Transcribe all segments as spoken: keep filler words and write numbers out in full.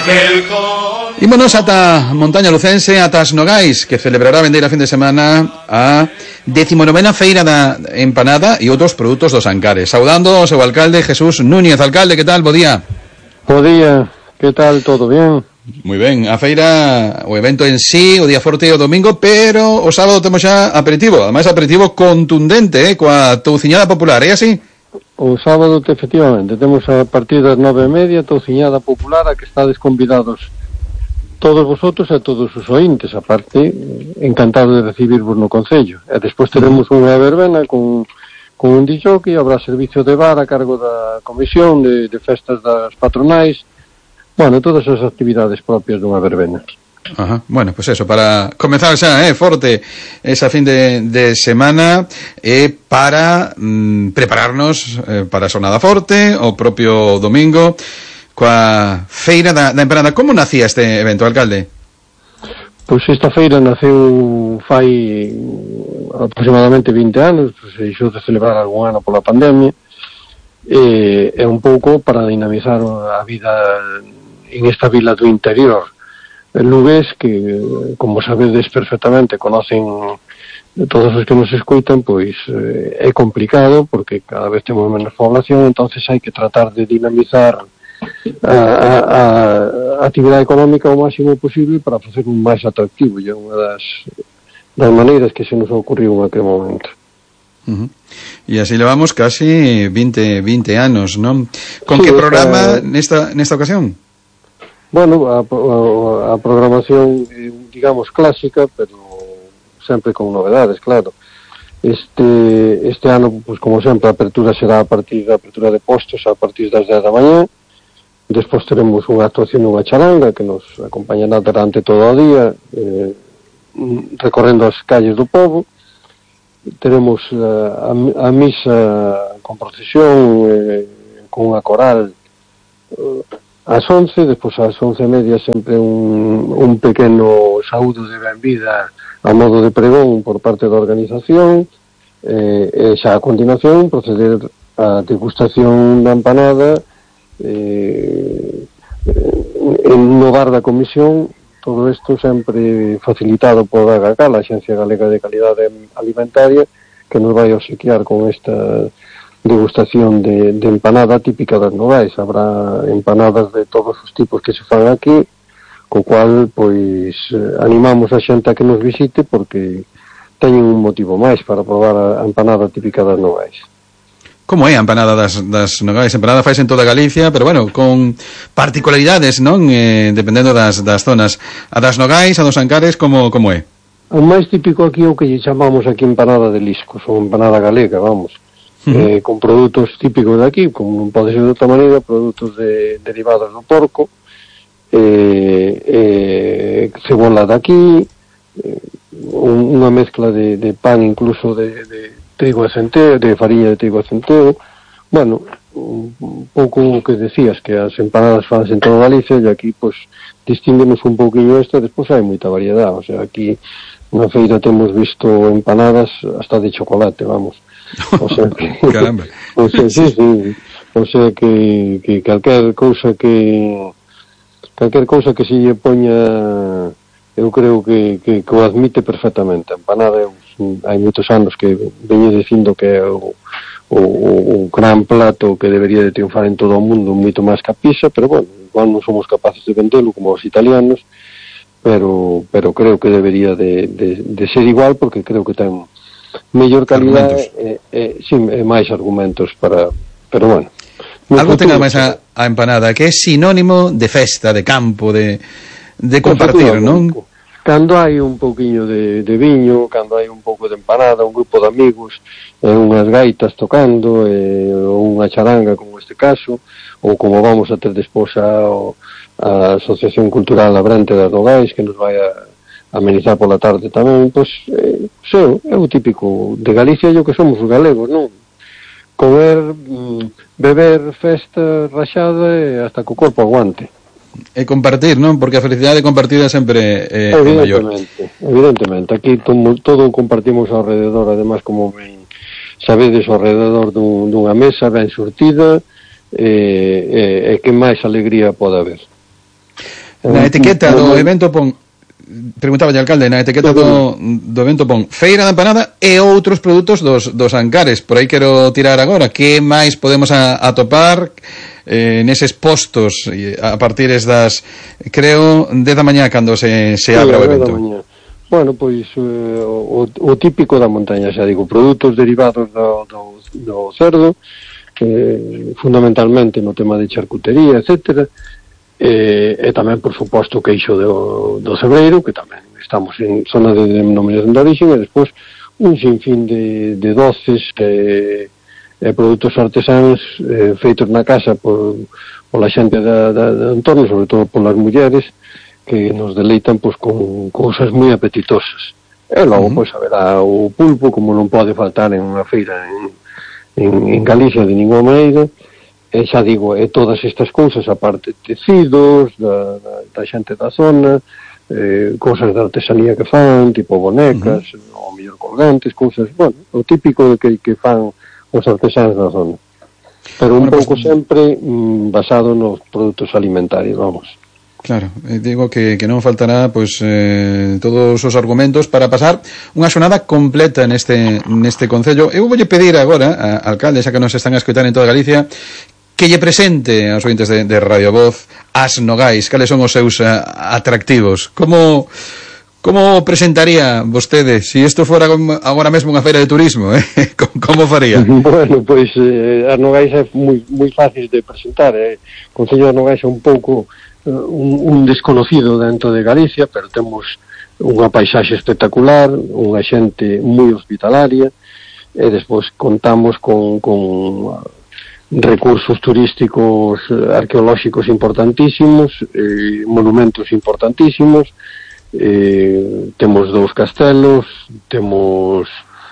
Ímonos ata Montaña Lucense, ata as Nogais, que celebrará a vendeira fin de semana a decimonovena feira da empanada e outros produtos dos Ancares. Saudando ao seu alcalde Jesús Núñez. Alcalde, que tal? Bo día. Bo día, que tal? Todo bien? Moi ben, a feira, o evento en sí, o día forte e o domingo, pero o sábado temos xa aperitivo, ademais aperitivo contundente, eh, coa touciñada popular, é así? O sábado, efectivamente, temos a partir das nove e media touciñada popular a que estades convidados todos vosotros e todos os ointes, a parte, encantado de recibirvos no Concello. E despois teremos unha verbena con, con un D J, habrá servicio de bar a cargo da comisión de, de festas das patronais, bueno, todas as actividades propias dunha verbena. Ajá. Bueno, pues eso, para comenzar xa, eh, forte esa fin de, de semana, eh, para mm, prepararnos eh, para a xornada forte, o propio domingo, coa feira da, da empanada. Como nacía este evento, alcalde? Pois esta feira naceu fai aproximadamente vinte anos, pues, se deixou de celebrar algún ano pola pandemia, e é un pouco para dinamizar a vida en esta vila do interior. Lugués que, como sabedes perfectamente, conocen todos os que nos escoitan, pois eh, é complicado porque cada vez temos menos población, entonces hai que tratar de dinamizar a, a, a actividade económica o máximo posible para facer un máis atractivo, e é unha das, das maneiras que se nos ocurriu en aquel momento. Uh-huh. E así levamos casi veinte, veinte anos, non? Con sí, que programa esta, nesta, nesta ocasión? Bueno, a, a, a programación, digamos, clásica, pero sempre con novedades, claro. Este este ano, pues, como sempre, a apertura será a partir da apertura de postos a partir das dez da mañá. Despois teremos unha actuación nunha charanga que nos acompañará durante todo o día, eh, recorrendo as calles do pobo. Teremos a, a, a misa con procesión, eh, con unha coral eh, ás once, despois ás once e media sempre un, un pequeno saúdo de benvida a modo de pregón por parte da organización, eh, e xa a continuación proceder a degustación da empanada eh, no bar da comisión, todo isto sempre facilitado por a GACAL, a Axencia Galega de Calidade Alimentaria, que nos vai obsequiar con esta degustación de, de empanada típica das Nogais. Habrá empanadas de todos os tipos que se fan aquí, co cual, pois, animamos a xente a que nos visite porque teñen un motivo máis para probar a empanada típica das Nogais. Como é a empanada das, das Nogais? A empanada fais en toda Galicia, pero bueno, con particularidades, non? Eh, dependendo das, das zonas. A das Nogais, a dos Ancares, como, como é? O máis típico aquí é o que lle chamamos aquí empanada de liscos, ou empanada galega, vamos. Uh-huh. Eh, con produtos típicos de aquí, como non pode ser de outra maneira, produtos de, derivados do porco, eh, eh, cebola de aquí, eh, un, unha mezcla de, de pan incluso de... de trigo e centeo, de fariña de trigo e centeo. Bueno, un pouco o que decías, que as empanadas fanse en toda Galicia, e aquí, pois, distinguemos un pouquinho esta, despois hai moita variedade, o sea, aquí na feira temos visto empanadas hasta de chocolate, vamos. O sea que... Caramba. O sea, sí, sí, o sea que, que calquer cousa que... calquer cousa que se lle poña, eu creo que, que, que o admite perfectamente. A empanada é hai moitos anos que veñe dicindo que é o, o, o gran plato que debería de triunfar en todo o mundo, moito máis que a pizza, pero bueno, igual non somos capaces de vendelo como os italianos, pero pero creo que debería de, de, de ser igual, porque creo que ten mellor calidade e, e, sí, e máis argumentos para, pero bueno. Algo ten máis a, a empanada, que é sinónimo de festa, de campo, de, de compartir, non? Cando hai un pouquiño de, de viño, cando hai un pouco de empanada, un grupo de amigos, eh, unhas gaitas tocando, eh, ou unha charanga, como este caso, ou como vamos a ter despois a, a Asociación Cultural Abrante das Nogais, que nos vai a amenizar pola tarde tamén, pois, eh, so, é o típico de Galicia, yo que somos os galegos, non? Comer, mm, beber, festa, rachada e hasta co corpo aguante. E compartir, non? Porque a felicidade compartida sempre é, é maior. Evidentemente, evidentemente. Aquí todo, todo compartimos ao rededor, además, como ben sabedes, ao rededor dun, dunha mesa ben surtida, e, e, e que máis alegría pode haber. Na etiqueta do evento pon, preguntaba o alcalde, na etiqueta do, do evento pon feira da empanada e outros produtos dos, dos Ancares. Por aí quero tirar agora, que máis podemos a, atopar eh, neses postos a partir das, creo, dez da mañá cando se, se abra o evento? Bueno, pois eh, o, o típico da montaña, xa digo, produtos derivados do, do, do cerdo, eh, fundamentalmente no tema de charcutería, etcétera, e, e tamén, por suposto, o queixo do, do cebreiro, que tamén estamos en zona de denominación de origen, e despois un sinfín de, de doces e, e produtos artesáns eh, feitos na casa por, por la xente da, da, da entorno, sobre todo por las mulleres, que nos deleitan pois, con cousas moi apetitosas. E logo, uh -huh. pois, haberá o pulpo, como non pode faltar en unha feira en, en, en Galicia de ninguna maneira. E xa digo, e todas estas cousas, aparte tecidos da, da, da xente da zona, eh, cousas de artesanía que fan, tipo bonecas, uh -huh. ou mellor colgantes, cousas, bueno, o típico de que, que fan os artesáns da zona. Pero un bueno, pouco pues, sempre mm, basado nos produtos alimentarios, vamos. Claro, eh, digo que, que non faltará pois eh, todos os argumentos para pasar unha xornada completa neste neste concello. Eu voulle pedir agora a alcalde, xa que nos están a escoitar en toda Galicia, que lle presente aos ointes de, de Radio Voz as Nogais, cales son os seus uh, atractivos. Como como presentaría vostede se si isto fora agora mesmo unha feira de turismo, eh? Como faría? Bueno, pois eh, as Nogais é moi moi fácil de presentar, eh. O Concello de Nogais é un pouco uh, un, un desconocido dentro de Galicia, pero temos unha paisaxe espectacular, unha xente moi hospitalaria, e despois contamos con con recursos turísticos arqueolóxicos importantísimos, eh, monumentos importantísimos, eh, temos dous castelos, temos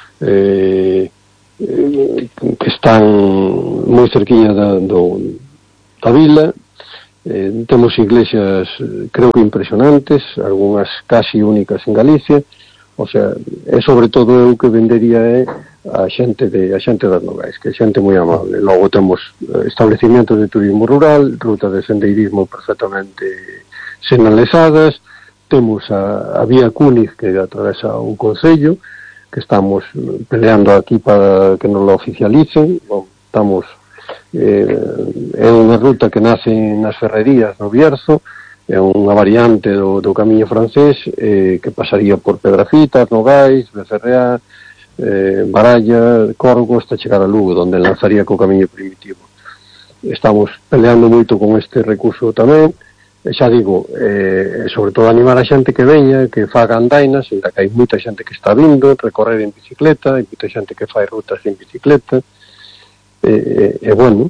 eh, eh, que están moi cerquiña da, do, da vila, eh, temos iglesias creo que impresionantes, algunhas casi únicas en Galicia, o sea, é sobre todo eu que vendería é a xente de a xente das Nogais, que é xente moi amable. Logo temos establecimentos de turismo rural, rutas de sendeirismo perfectamente sinalizadas, temos a, a vía Cúniz que atravesa o concello, que estamos peleando aquí para que nos lo oficialicen. Bon, estamos eh, é unha ruta que nace nas Ferrerías no Bierzo, é unha variante do, do camiño francés eh, que pasaría por Pedrafitas, Nogais, Becerreá, eh, Baralla, Corgo, hasta chegar a Lugo, donde lanzaría co camiño primitivo. Estamos peleando moito con este recurso tamén, e xa digo, eh, sobre todo animar a xente que veña, que faga andainas, ainda que hai moita xente que está vindo, recorrer en bicicleta, hai moita xente que fai rutas en bicicleta, e, e, e bueno,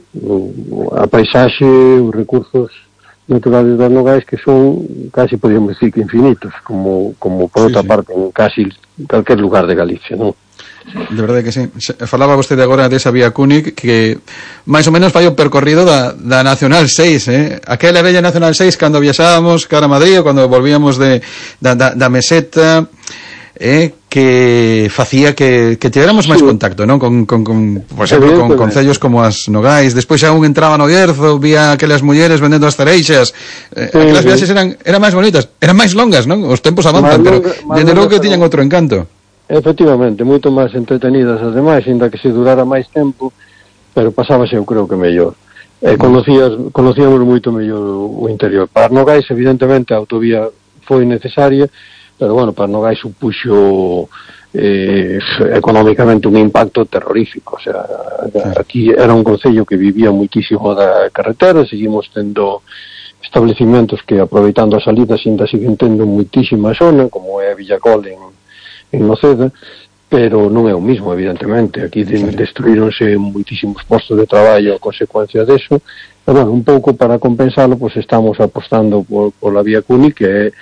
a paisaxe, os recursos naturales das Nogais que son casi podríamos decir que infinitos, como, como por outra sí, sí. parte en casi calquer lugar de Galicia, non? De verdade que sí. Falaba vostede agora desa vía Cúnic que máis ou menos fai o percorrido da, da Nacional seis, eh? Aquela bella Nacional seis cando viaxábamos cara a Madrid ou cando volvíamos de, da, da, da meseta, eh? Que facía que, que tivéramos máis sí. contacto, non? Con, con, con, por exemplo, con concellos como as Nogais. Despois xa un entraba no Bierzo, vía aquelas mulleres vendendo as cereixas. Eh, sí, aquelas viaxes sí. eran, eran máis bonitas, eran máis longas, non? Os tempos avanzan, pero desde logo que tiñan outro encanto. Efectivamente, moito máis entretenidas as demais, ainda que se durara máis tempo, pero pasábase eu creo que mellor. Eh, conocías, conocíamos moito mellor o interior. Para Nogais, evidentemente, a autovía foi necesaria, pero, bueno, para Nogais supuxo eh, económicamente un impacto terrorífico. O sea, aquí era un concello que vivía muitísimo da carretera, seguimos tendo establecimentos que, aproveitando as salidas, ainda siguen tendo muitísima zona, como é Villacol en en Noceda, pero non é o mismo, evidentemente. Aquí de, destruíronse muitísimos postos de traballo a consecuencia deso, e, bueno, un pouco para compensarlo, pues estamos apostando por, por la vía Cúnic, que é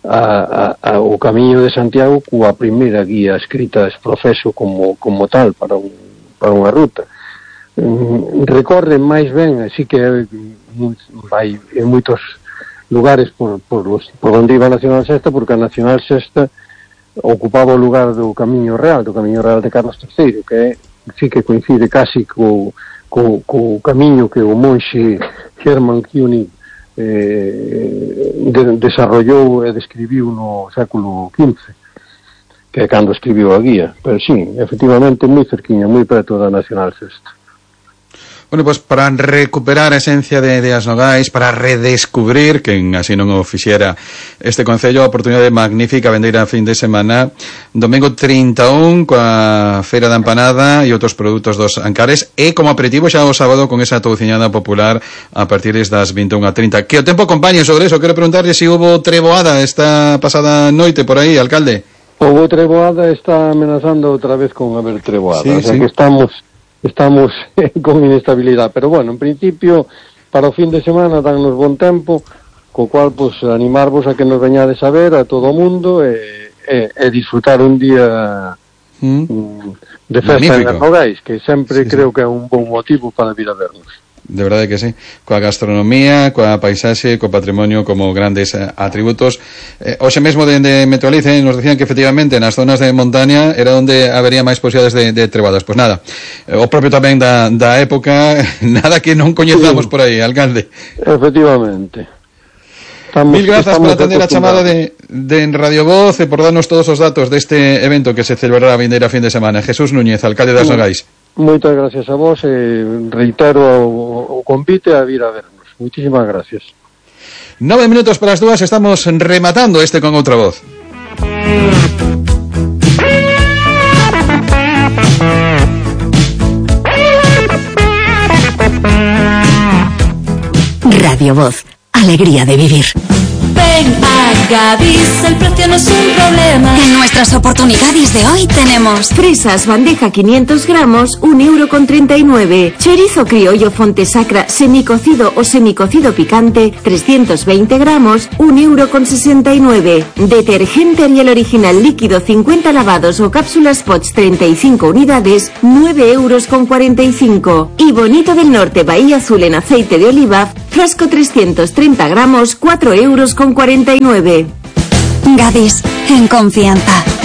a, a, a, o camiño de Santiago coa primeira guía escrita ex profeso como, como tal para, un, para unha ruta. Mm, recorre máis ben, así que vai en moitos lugares por, por, los, por onde iba a Nacional Sexta, porque a Nacional Sexta ocupaba o lugar do Camiño Real, do Camiño Real de Carlos terceiro, que é, sí que coincide casi co, co, co camiño que o monxe Hermann König eh, de, desarrollou e describiu no século quince, que é cando escribiu a guía, pero sí, efectivamente moi cerquiña, moi preto da Nacional Sexta. Bueno, pues para recuperar a esencia de, de As Nogais, para redescubrir, que así non o fixera este concello, a oportunidade magnífica vendeira a fin de semana, domingo trinta e un, coa Feira da Empanada e outros produtos dos Ancares, e como aperitivo xa o sábado con esa touciñada popular a partir das vinte e unha trinta. Que o tempo acompañe sobre eso. Quero preguntarle se si hubo treboada esta pasada noite por aí, alcalde. Houve treboada, está amenazando outra vez con haber treboada, sí, o sea sí. que estamos... estamos con inestabilidade, pero bueno, en principio para o fin de semana dannos bon tempo, co cual pues animarvos a que nos veñades a ver a todo o mundo e, e, e disfrutar un día mm. de festa en As Nogais, que sempre sí, creo sí. que é un bon motivo para vir a vernos. De verdade que sí, coa gastronomía, coa paisaxe, co patrimonio como grandes eh, atributos. Eh, hoxe mesmo de, de Metroalice nos decían que efectivamente nas zonas de montaña era onde habería máis posibilidades de, de trebadas. Pois nada, eh, o propio tamén da, da época, nada que non coñezamos sí. por aí, alcalde. Efectivamente. Estamos, Mil grazas por atender a chamada de, de Radio Voz e por darnos todos os datos deste evento que se celebrará a vindeira fin de semana. Jesús Núñez, alcalde das Nogais. Moitas gracias a vos e reitero o, o convite a vir a vernos. Muchísimas gracias. Nove minutos para as dúas, estamos rematando este con outra voz. Radio Voz, alegría de vivir. Ven a Gadis, el precio no es un problema. En nuestras oportunidades de hoy tenemos fresas bandeja quinientos gramos, un euro con treinta y nueve. Chorizo criollo Fontesacra semicocido o semicocido picante, trescientos veinte gramos, un euro con sesenta y nueve. Detergente Ariel original líquido cincuenta lavados o cápsulas Pots treinta y cinco unidades, nueve euros con cuarenta y cinco. Y Bonito del Norte Bahía Azul en aceite de oliva, frasco trescientos treinta gramos, cuatro euros con cuarenta y nueve. Gadis, en confianza.